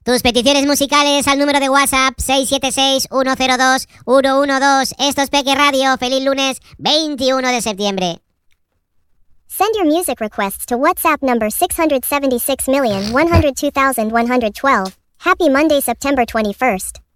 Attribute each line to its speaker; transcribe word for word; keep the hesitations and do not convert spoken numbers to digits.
Speaker 1: Tus peticiones musicales al número de WhatsApp seis siete seis, uno cero dos, uno uno dos. Esto es Peque Radio. Feliz lunes veintiuno de septiembre.
Speaker 2: Send your music requests to WhatsApp number six seven six one oh two one one one. Happy Monday, September twenty-first.